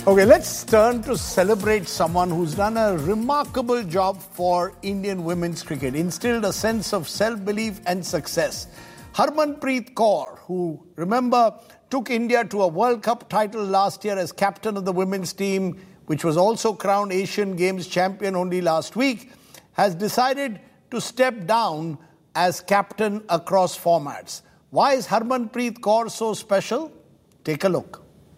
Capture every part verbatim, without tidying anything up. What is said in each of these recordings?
Okay, let's turn to celebrate someone who's done a remarkable job for Indian women's cricket, instilled a sense of self-belief and success. Harmanpreet Kaur, who, remember, took India to a World Cup title last year as captain of the women's team, which was also crowned Asian Games champion only last week, has decided to step down as captain across formats. Why is Harmanpreet Kaur so special? Take a look.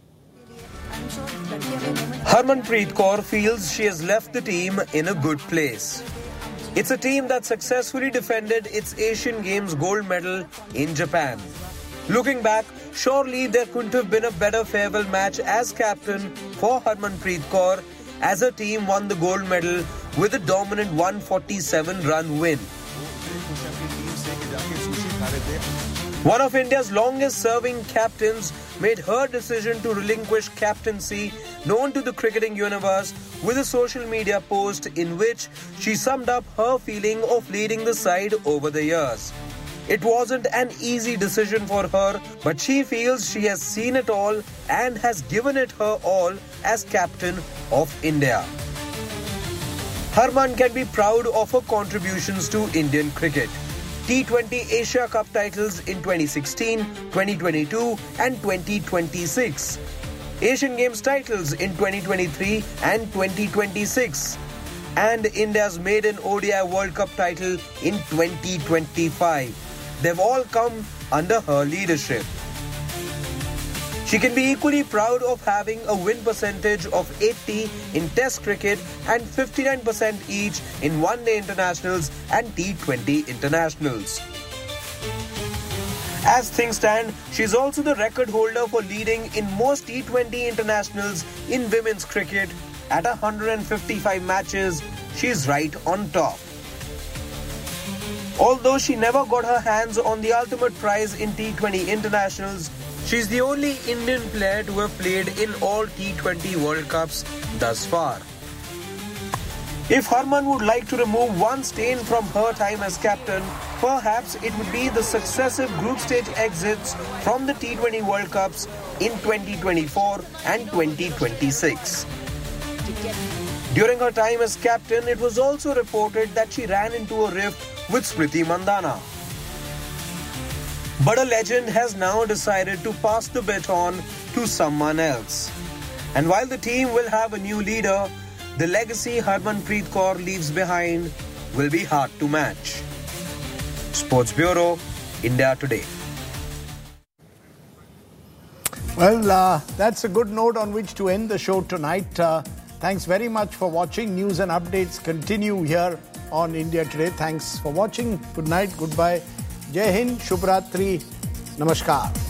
Harmanpreet Kaur feels she has left the team in a good place. It's a team that successfully defended its Asian Games gold medal in Japan. Looking back, surely there couldn't have been a better farewell match as captain for Harmanpreet Kaur, as her team won the gold medal with a dominant one forty-seven run win. One of India's longest serving captains made her decision to relinquish captaincy known to the cricketing universe with a social media post in which she summed up her feeling of leading the side over the years. It wasn't an easy decision for her, but she feels she has seen it all and has given it her all as captain of India. Harman can be proud of her contributions to Indian cricket. T twenty Asia Cup titles in twenty sixteen, twenty twenty-two and twenty twenty-six. Asian Games titles in twenty twenty-three and twenty twenty-six. And India's maiden O D I World Cup title in twenty twenty-five. They've all come under her leadership. She can be equally proud of having a win percentage of eighty in Test cricket and fifty-nine percent each in one-day internationals and T twenty internationals. As things stand, she is also the record holder for leading in most T twenty internationals in women's cricket. At one hundred fifty-five matches, she is right on top. Although she never got her hands on the ultimate prize in T twenty internationals, she's the only Indian player to have played in all T twenty World Cups thus far. If Harman would like to remove one stain from her time as captain, perhaps it would be the successive group stage exits from the T twenty World Cups in twenty twenty-four and twenty twenty-six. During her time as captain, it was also reported that she ran into a rift with Smriti Mandhana. But a legend has now decided to pass the baton to someone else. And while the team will have a new leader, the legacy Harmanpreet Kaur leaves behind will be hard to match. Sports Bureau, India Today. Well, uh, that's a good note on which to end the show tonight. Uh, thanks very much for watching. News and updates continue here on India Today. Thanks for watching. Good night. Goodbye. Jai Hind. Shubh Ratri. Namaskar.